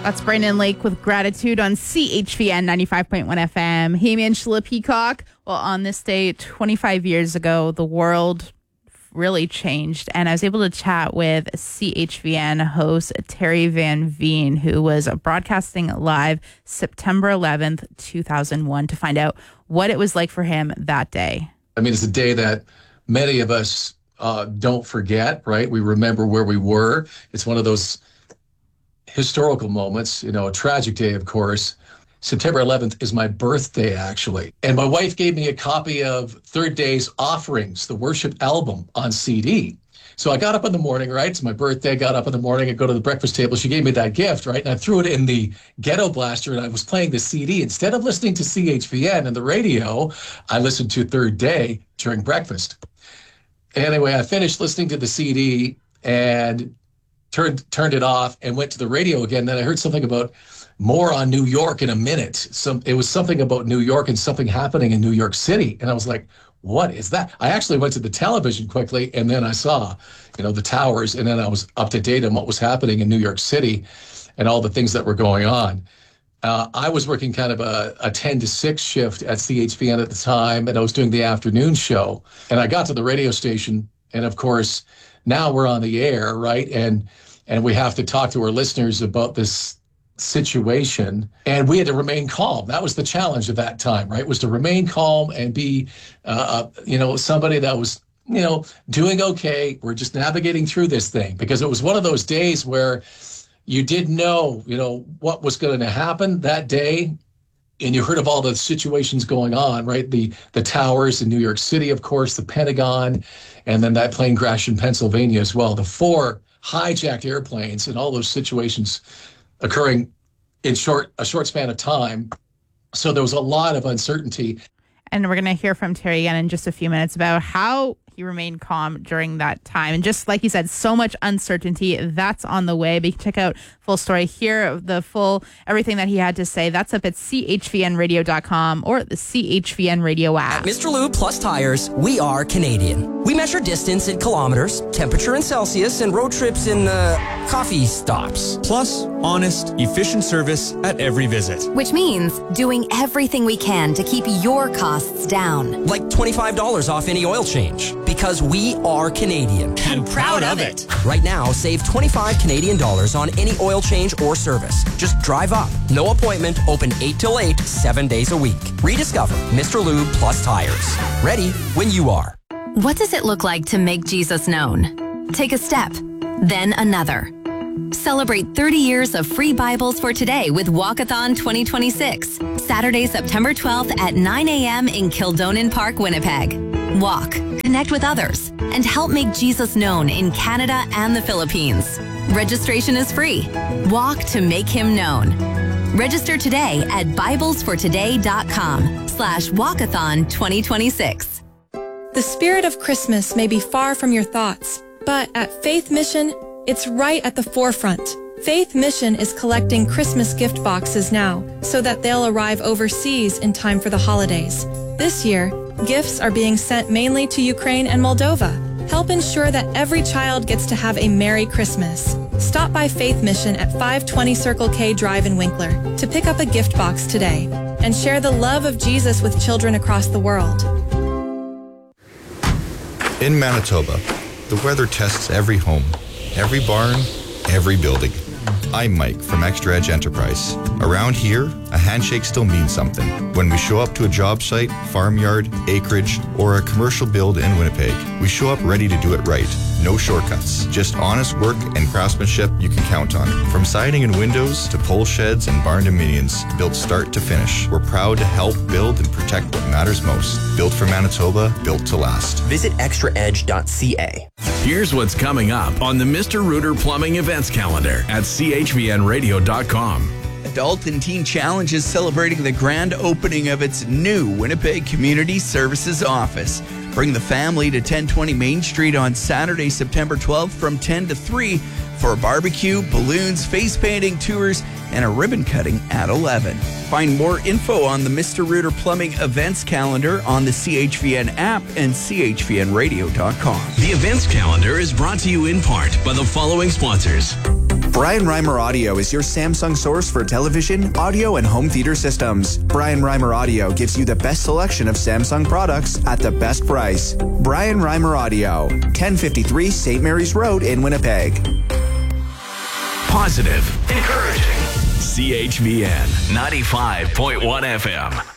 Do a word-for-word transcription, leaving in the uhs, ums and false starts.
That's Brandon Lake with Gratitude on C H V N ninety-five point one F M. Hey, man, Angela Peacock. Well, on this day, twenty-five years ago, the world really changed. And I was able to chat with C H V N host Terry Van Veen, who was broadcasting live September eleventh, two thousand one, to find out what it was like for him that day. I mean, it's a day that many of us uh, don't forget, right? We remember where we were. It's one of those historical moments, you know, a tragic day, of course. September eleventh is my birthday, actually. And my wife gave me a copy of Third Day's Offerings, the worship album, on C D. So I got up in the morning, right? It's my birthday, got up in the morning and go to the breakfast table. She gave me that gift, right? And I threw it in the ghetto blaster and I was playing the C D. Instead of listening to C H V N and the radio, I listened to Third Day during breakfast. Anyway, I finished listening to the C D and turned turned it off and went to the radio again. Then I heard something about more on New York in a minute. Some it was something about New York and something happening in New York City. And I was like, what is that? I actually went to the television quickly and then I saw, you know, the towers, and then I was up to date on what was happening in New York City and all the things that were going on. Uh, I was working kind of a, a ten to six shift at C H V N at the time, and I was doing the afternoon show. And I got to the radio station, and of course, now we're on the air, right? And and we have to talk to our listeners about this situation. And we had to remain calm. That was the challenge at that time, right? Was to remain calm and be, uh, you know, somebody that was, you know, doing okay. We're just navigating through this thing, because it was one of those days where you didn't know, you know, what was going to happen that day. And you heard of all the situations going on, right? The the towers in New York City, of course, the Pentagon, and then that plane crash in Pennsylvania as well. The four hijacked airplanes and all those situations occurring in short a short span of time. So there was a lot of uncertainty. And we're going to hear from Terry again in just a few minutes about how he remained calm during that time. And just like you said, so much uncertainty. That's on the way. But you can check out full story here, the full, everything that he had to say. That's up at C H V N radio dot com or the C H V N radio app. At Mister Lube Plus Tires, we are Canadian. We measure distance in kilometers, temperature in Celsius, and road trips in uh, coffee stops. Plus, honest, efficient service at every visit. Which means doing everything we can to keep your costs down. Like twenty-five dollars off any oil change. Because we are Canadian. And proud of it. Right now, save twenty-five Canadian dollars on any oil change or service. Just drive up. No appointment. Open eight till eight, seven days a week. Rediscover Mister Lube Plus Tires. Ready when you are. What does it look like to make Jesus known? Take a step, then another. Celebrate thirty years of free Bibles for today with Walkathon twenty twenty-six. Saturday, September twelfth at nine a.m. in Kildonan Park, Winnipeg. Walk, connect with others, and help make Jesus known in Canada and the Philippines. Registration is free. Walk to make him known. Register today at bibles for today dot com slash walkathon twenty twenty-six. The spirit of Christmas may be far from your thoughts, but at Faith Mission, it's right at the forefront. Faith Mission is collecting Christmas gift boxes now so that they'll arrive overseas in time for the holidays. This year, gifts are being sent mainly to Ukraine and Moldova. Help ensure that every child gets to have a Merry Christmas. Stop by Faith Mission at five twenty Circle K Drive in Winkler to pick up a gift box today and share the love of Jesus with children across the world. In Manitoba, the weather tests every home, every barn, every building. I'm Mike from Extra Edge Enterprise. Around here, a handshake still means something. When we show up to a job site, farmyard, acreage, or a commercial build in Winnipeg, we show up ready to do it right. No shortcuts, just honest work and craftsmanship you can count on. From siding and windows to pole sheds and barn dominions, built start to finish. We're proud to help build and protect what matters most. Built for Manitoba, built to last. Visit extra edge dot c a. Here's what's coming up on the Mister Rooter Plumbing events calendar at C H V N radio dot com. Adult and Teen Challenge is celebrating the grand opening of its new Winnipeg Community Services office. Bring the family to ten twenty Main Street on Saturday, September twelfth from ten to three for a barbecue, balloons, face painting, tours, and a ribbon cutting at eleven. Find more info on the Mister Rooter Plumbing events calendar on the C H V N app and C H V N radio dot com. The events calendar is brought to you in part by the following sponsors. Brian Reimer Audio is your Samsung source for television, audio, and home theater systems. Brian Reimer Audio gives you the best selection of Samsung products at the best price. Brian Reimer Audio, ten fifty-three Saint Mary's Road in Winnipeg. Positive, encouraging. C H V N ninety-five point one F M.